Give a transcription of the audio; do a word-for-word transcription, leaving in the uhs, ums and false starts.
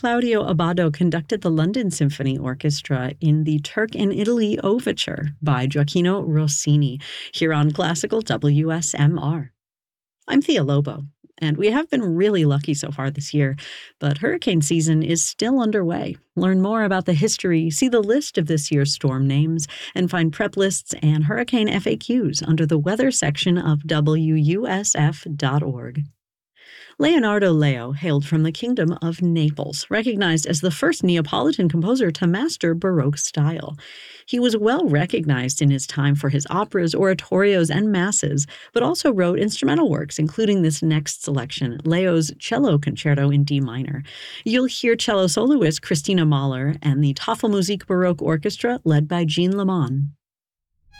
Claudio Abbado conducted the London Symphony Orchestra in the Turk in Italy Overture by Gioacchino Rossini, here on Classical W S M R. I'm Thea Lobo, and we have been really lucky so far this year, but hurricane season is still underway. Learn more about the history, see the list of this year's storm names, and find prep lists and hurricane F A Qs under the weather section of W U S F dot org. Leonardo Leo hailed from the Kingdom of Naples, recognized as the first Neapolitan composer to master Baroque style. He was well recognized in his time for his operas, oratorios, and masses, but also wrote instrumental works, including this next selection, Leo's Cello Concerto in D minor. You'll hear cello soloist Christina Mahler and the Tafelmusik Baroque Orchestra led by Jean Lemon.